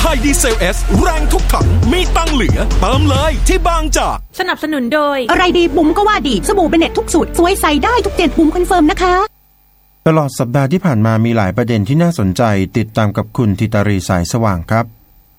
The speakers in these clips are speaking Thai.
ยดีเซล S แรงทุกถังมีตังเหลือเติมเลยที่บางจากสนับสนุนโดยอะไรดีบุ๋มก็ว่าดีสบู่เบเน็ตทุกสูตรสวยใส่ได้ทุกเจ็ดบุ๋มคอนเฟิร์มนะคะตลอดสัปดาห์ที่ผ่านมามีหลายประเด็นที่น่าสนใจติดตามกับคุณธิตารีสายสว่างครับ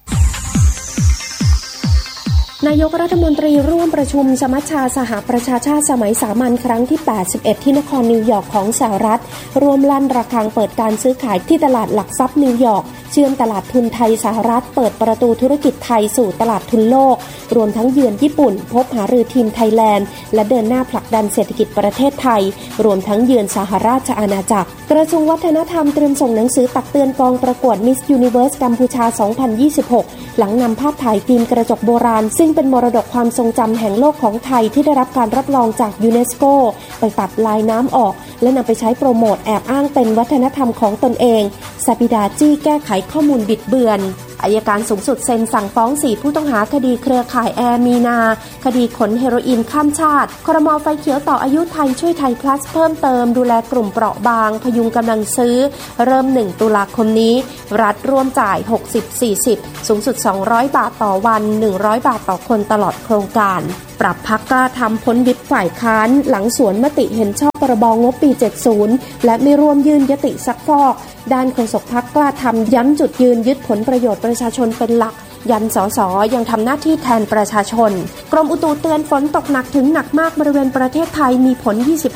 นายกรัฐมนตรีร่วมประชุมสมัชชาสหประชาชาติสมัยสามัญครั้งที่ 81 ที่นครนิวยอร์กของสหรัฐร่วมลั่นระฆังเปิดการซื้อขายที่ตลาดหลักทรัพย์นิวยอร์กเชื่อมตลาดทุนไทยสหรัฐเปิดประตูธุรกิจไทยสู่ตลาดทุนโลกรวมทั้งเยือนญี่ปุ่นพบหารือทีมไทยแลนด์และเดินหน้าผลักดันเศรษฐกิจประเทศไทยรวมทั้งเยือนสหราชอาณาจักรกระทรวงวัฒนธรรมเตรียมส่งหนังสือตักเตือนกองประกวด Miss Universe กัมพูชา 2026 หลังนำภาพถ่ายฟิล์มกระจกโบราณซึ่งเป็นมรดกความทรงจำแห่งโลกของไทยที่ได้รับการรับรองจากยูเนสโกไปตัดลายน้ำออกและนำไปใช้โปรโมทแอบอ้างเป็นวัฒนธรรมของตนเองซาบิดาจี้แก้ไขข้อมูลบิดเบือนอัยการสูงสุดเซ็นสั่งฟ้อง4ผู้ต้องหาคดีเครือข่ายแอร์มีนาคดีขนเฮโรอีนข้ามชาติครม.ไฟเขียวต่ออายุไทยช่วยไทยพลัสเพิ่มเติมดูแลกลุ่มเปราะบางพยุงกำลังซื้อเริ่ม1ตุลาคมนี้รัฐร่วมจ่าย 60-40 สูงสุด200 บาทต่อวัน100 บาทต่อคนตลอดโครงการปรับพรรคกล้าทำพ้นวิปฝ่ายค้านหลังสวนมติเห็นชอบพรบงบปี 70 และไม่ร่วมยื่นยติซักฟอกด้านโฆษกพรรคกล้าทำย้ำจุดยืนยึดผลประโยชน์ประชาชนเป็นหลักยันสสยังทำหน้าที่แทนประชาชนกรมอุตุเตือนฝนตกหนักถึงหนักมากบริเวณประเทศไทยมีผล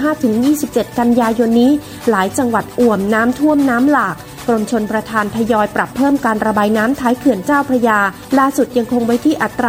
25-27 กันยายนนี้หลายจังหวัดอ่วมน้ำท่วมน้ำหลากกรมชลประทานทยอยปรับเพิ่มการระบายน้ำท้ายเขื่อนเจ้าพระยาล่าสุดยังคงไว้ที่อัตรา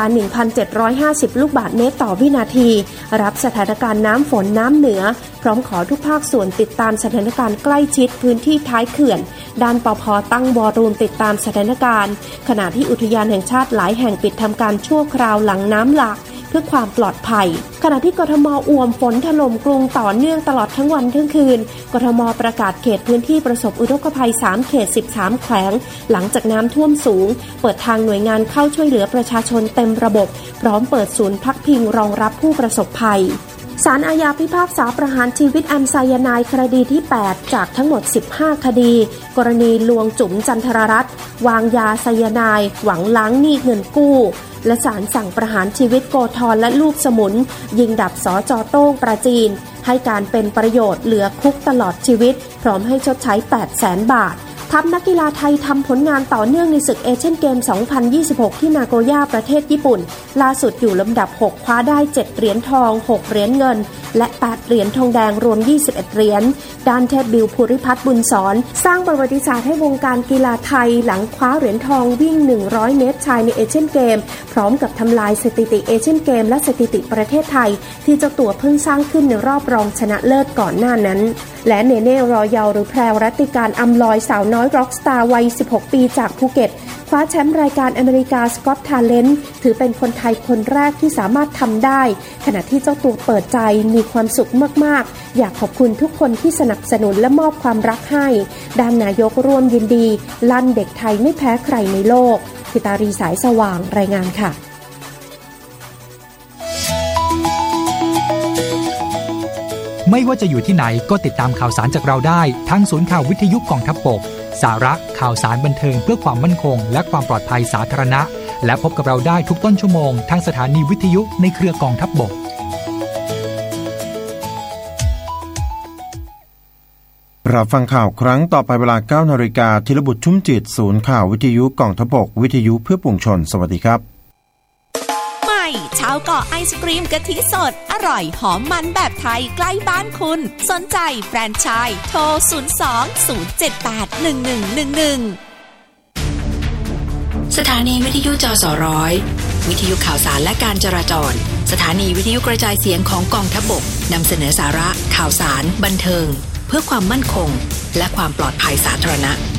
1,750 ลูกบาศก์เมตรต่อวินาทีรับสถานการณ์น้ำฝนน้ำเหนือพร้อมขอทุกภาคส่วนติดตามสถานการณ์ใกล้ชิดพื้นที่ท้ายเขื่อนด้านปภ.ตั้งวอรูมติดตามสถานการณ์ขณะที่อุทยานแห่งชาติหลายแห่งปิดทำการชั่วคราวหลังน้ำหลากเพื่อความปลอดภัยขณะที่กทม.อ่วมฝนถล่มกรุงต่อเนื่องตลอดทั้งวันทั้งคืนกทม.ประกาศเขตพื้นที่ประสบอุทกภัย3เขต13แขวงหลังจากน้ำท่วมสูงเปิดทางหน่วยงานเข้าช่วยเหลือประชาชนเต็มระบบพร้อมเปิดศูนย์พักพิงรองรับผู้ประสบภัยศาลอาญาพิพากษาประหารชีวิตแอมไซยาไนด์คดีที่ 8 จากทั้งหมด 15 คดีกรณีลวงจุ๋มจันทรรัตน์วางยาไซยาไนด์หวังล้างหนี้เงินกู้และศาลสั่งประหารชีวิตโกธรและลูกสมุนยิงดับสจ.โต้งปราจีนให้การเป็นประโยชน์เหลือคุกตลอดชีวิตพร้อมให้ชดใช้ 800,000 บาททัพนักกีฬาไทยทำผลงานต่อเนื่องในศึกเอเชียนเกม 2026 ที่นาโกย่าประเทศญี่ปุ่นล่าสุดอยู่ลำดับ 6 คว้าได้ 7 เหรียญทอง 6 เหรียญเงินและ 8 เหรียญทองแดงรวม 21 เหรียญด้านเทพบิวภูริพัฒน์บุญสอนสร้างประวัติศาสตร์ให้วงการกีฬาไทยหลังคว้าเหรียญทองวิ่ง 100 เมตรชายในเอเชียนเกมพร้อมกับทำลายสถิติเอเชียนเกมและสถิติประเทศไทยที่เจ้าตัวเพิ่งสร้างขึ้นในรอบรองชนะเลิศก่อนหน้านั้นและเนเน่รอยาลหรือแพรวรัตติการอำลอยสาวน้อยร็อกสตาร์วัย 16 ปีจากภูเก็ตคว้าแชมป์รายการอเมริกาสกอตทาเลนต์ถือเป็นคนไทยคนแรกที่สามารถทำได้ขณะที่เจ้าตัวเปิดใจมีความสุขมากๆอยากขอบคุณทุกคนที่สนับสนุนและมอบความรักให้ด้านนายกร่วมยินดีลั่นเด็กไทยไม่แพ้ใครในโลกธิตารีสายสว่างรายงานค่ะไม่ว่าจะอยู่ที่ไหนก็ติดตามข่าวสารจากเราได้ทั้งศูนย์ข่าววิทยุกองทัพบกสาระข่าวสารบันเทิงเพื่อความมั่นคงและความปลอดภัยสาธารณะและพบกับเราได้ทุกต้นชั่วโมงทางสถานีวิทยุในเครือกองทัพบกรับฟังข่าวครั้งต่อไปเวลา 9 นาฬิกาธีรบุตรชุ่มจิตศูนย์ข่าววิทยุกองทัพบกวิทยุเพื่อปวงชนสวัสดีครับชาวเกาะไอศกรีมกะทิสดอร่อยหอมมันแบบไทยใกล้บ้านคุณสนใจแฟรนไชส์โทร 02-078-1111 สถานีวิทยุจสร้อยวิทยุข่าวสารและการจราจรสถานีวิทยุกระจายเสียงของกองทัพบกนำเสนอสาระข่าวสารบันเทิงเพื่อความมั่นคงและความปลอดภัยสาธารณะ